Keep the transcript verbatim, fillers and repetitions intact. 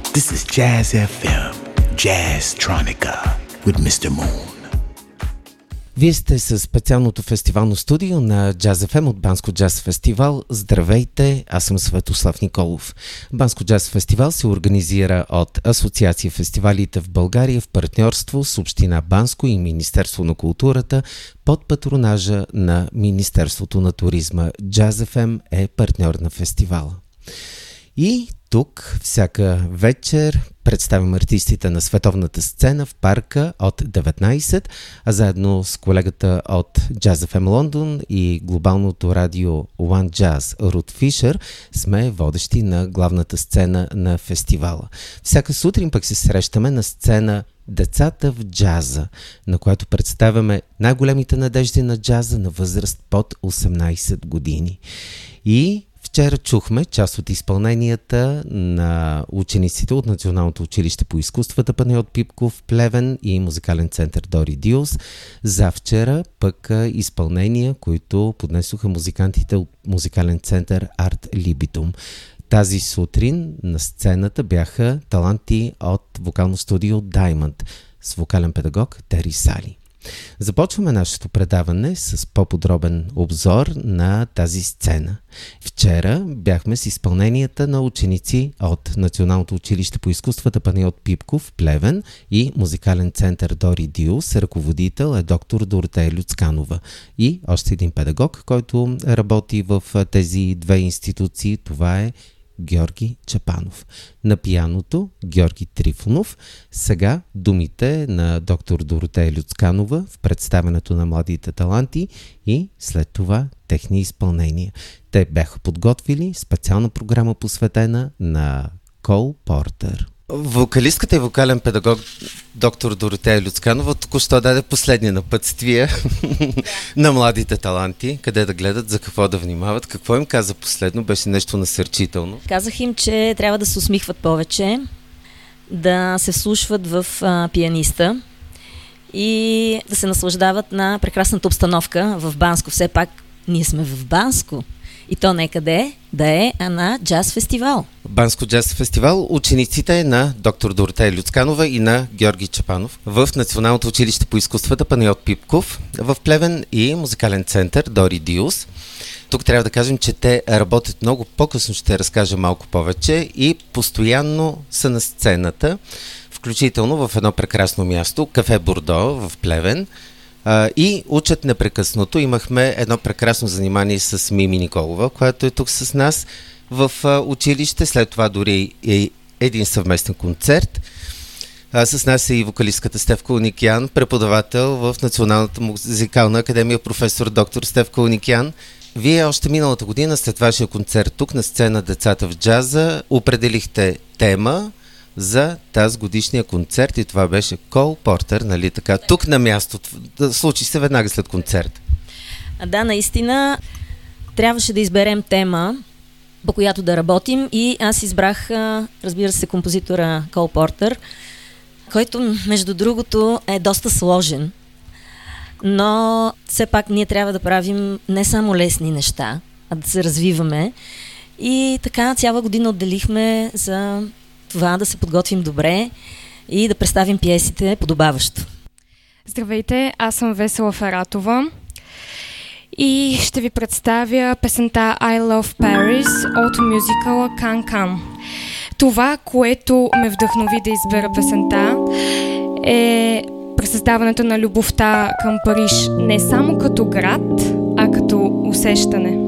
This is Jazz еф ем, Jazztronica with мистер Moon. Вие сте със специалното фестивално студио на Jazz еф ем от Банско Джаз Фестивал. Здравейте, аз съм Светослав Николов. Банско Джаз Фестивал се организира от Асоциация фестивалите в България в партньорство с Община Банско и Министерство на културата под патронажа на Министерството на туризма. Jazz еф ем е партньор на фестивала. И тук всяка вечер представим артистите на световната сцена в парка от деветнайсет, а заедно с колегата от Jazz еф ем Лондон и глобалното радио One Jazz Руд Фишер сме водещи на главната сцена на фестивала. Всяка сутрин пък се срещаме на сцена Децата в джаза, на която представяме най-големите надежди на джаза на възраст под осемнайсет години. И вчера чухме част от изпълненията на учениците от Националното училище по изкуствата Панайот Пипков в Плевен и музикален център Дори Диус. Завчера пък изпълнения, които поднесоха музикантите от музикален център Арт Либитум. Тази сутрин на сцената бяха таланти от вокално студио Diamond с вокален педагог Тери Сали. Започваме нашето предаване с по-подробен обзор на тази сцена. Вчера бяхме с изпълненията на ученици от Националното училище по изкуствата Панайот Пипков в Плевен и музикален център Дори Диус. Ръководител е доктор Доротея Люцканова и още един педагог, който работи в тези две институции. Това е Георги Чапанов. На пианото Георги Трифонов. Сега думите на доктор Доротея Люцканова в представянето на младите таланти и след това техни изпълнения. Те бяха подготвили специална програма, посветена на Кол Портер. Вокалистката и вокален педагог доктор Доротея Люцканова току-що даде последни напътствия на младите таланти, къде да гледат, за какво да внимават. Какво им каза последно? Беше нещо насърчително. Казах им, че трябва да се усмихват повече, да се вслушват в а, пианиста и да се наслаждават на прекрасната обстановка в Банско. Все пак ние сме в Банско. И то не къде да е, а на джаз фестивал. Банско джаз фестивал. Учениците на доктор Доротея Люцканова и на Георги Чапанов в Националното училище по изкуствата Панайот Пипков в Плевен и музикален център Дори Диус. Тук трябва да кажем, че те работят много. По-късно ще разкажа малко повече и постоянно са на сцената, включително в едно прекрасно място, Кафе Бордо в Плевен. Uh, и учат непрекъснато. Имахме едно прекрасно занимание с Мими Николова, която е тук с нас в uh, училище. След това дори е един съвместен концерт. Uh, с нас е и вокалистката Стефка Уникян, преподавател в Националната музикална академия, професор доктор Стефка Уникян. Вие още миналата година, след вашия концерт тук на сцена Децата в джаза, определихте тема за тази годишния концерт и това беше Кол Портер, нали така? Тук на място. Случи се веднага след концерт. Да, наистина трябваше да изберем тема, по която да работим и аз избрах, разбира се, композитора Кол Портер, който, между другото, е доста сложен. Но все пак ние трябва да правим не само лесни неща, а да се развиваме. И така цяла година отделихме за това да се подготвим добре и да представим пиесите подобаващо. Здравейте, аз съм Весела Фаратова и ще ви представя песента I Love Paris от мюзикъла Can Can. Това, което ме вдъхнови да избера песента, е пресъздаването на любовта към Париж не само като град, а като усещане.